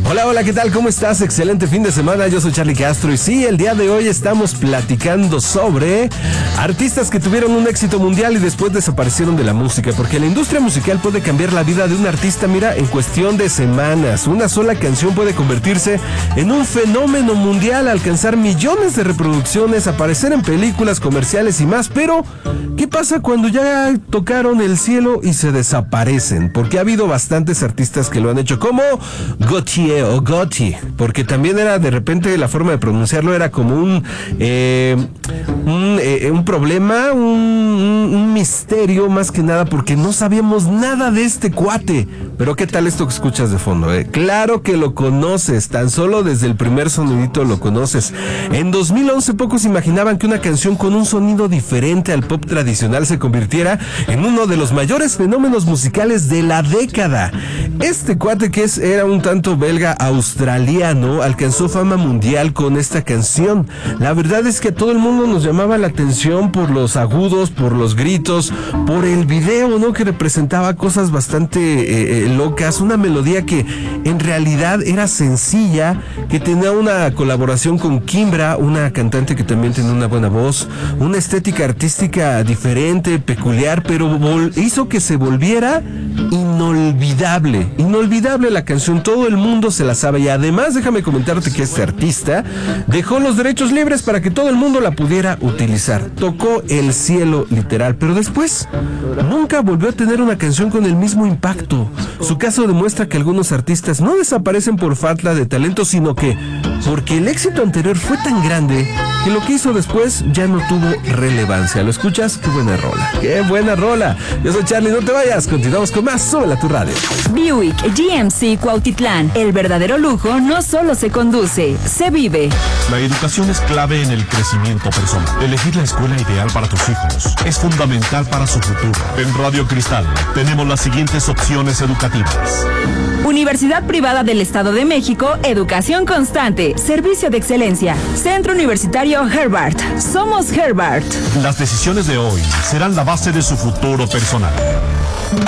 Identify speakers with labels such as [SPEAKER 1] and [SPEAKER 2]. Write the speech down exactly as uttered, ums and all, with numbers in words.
[SPEAKER 1] Hola, hola, ¿qué tal? ¿Cómo estás? Excelente fin de semana, yo soy Charlie Castro y sí, el día de hoy estamos platicando sobre artistas que tuvieron un éxito mundial y después desaparecieron de la música, porque la industria musical puede cambiar la vida de un artista, mira, en cuestión de semanas. Una sola canción puede convertirse en un fenómeno mundial, alcanzar millones de reproducciones, aparecer en películas, comerciales y más, pero ¿qué pasa cuando ya tocaron el cielo y se desaparecen? Porque ha habido bastantes artistas que lo han hecho, como Gotye o Gotti, porque también era de repente la forma de pronunciarlo era como un eh, un, eh, un problema, un, un, un misterio más que nada, porque no sabíamos nada de este cuate. Pero ¿qué tal esto que escuchas de fondo? Eh? Claro que lo conoces, tan solo desde el primer sonidito lo conoces. En dos mil once pocos imaginaban que una canción con un sonido diferente al pop tradicional se convirtiera en uno de los mayores fenómenos musicales de la década. Este cuate, que es, era un tanto belga australiano, alcanzó fama mundial con esta canción. La verdad es que a todo el mundo nos llamaba la atención por los agudos, por los gritos, por el video, ¿no? Que representaba cosas bastante eh, eh, locas, una melodía que en realidad era sencilla, que tenía una colaboración con Kimbra, una cantante que también tenía una buena voz, una estética artística diferente, peculiar, pero vol- hizo que se volviera inolvidable, inolvidable la canción. Todo el mundo se la sabe y además déjame comentarte que este artista dejó los derechos libres para que todo el mundo la pudiera utilizar. Tocó el cielo literal, pero después nunca volvió a tener una canción con el mismo impacto. Su caso demuestra que algunos artistas no desaparecen por falta de talento, sino que porque el éxito anterior fue tan grande que lo que hizo después ya no tuvo relevancia. ¿Lo escuchas? ¡Qué buena rola! ¡Qué buena rola! Yo soy Charlie, no te vayas, continuamos con más. Súbela a tu radio.
[SPEAKER 2] Buick G M C Cuautitlán, el verdadero lujo no solo se conduce, se vive.
[SPEAKER 3] La educación es clave en el crecimiento personal. Elegir la escuela ideal para tus hijos es fundamental para su futuro. En Radio Cristal tenemos las siguientes opciones educativas.
[SPEAKER 2] Universidad Privada del Estado de México, educación constante, servicio de excelencia. Centro Universitario Herbert. Somos Herbert.
[SPEAKER 3] Las decisiones de hoy serán la base de su futuro personal.